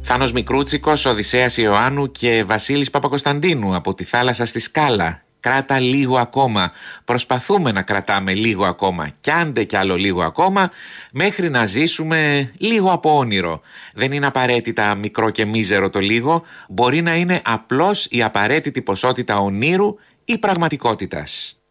Θάνος Μικρούτσικος, Οδυσσέας Ιωάννου και Βασίλης Παπακοσταντίνου από τη θάλασσα στη Σκάλα. Κράτα λίγο ακόμα. Προσπαθούμε να κρατάμε λίγο ακόμα. Κι άντε κι άλλο λίγο ακόμα, μέχρι να ζήσουμε λίγο από όνειρο. Δεν είναι απαραίτητα μικρό και μίζερο το λίγο. Μπορεί να είναι απλώς η απαραίτητη ποσότητα ονείρου ή πραγματικότητας.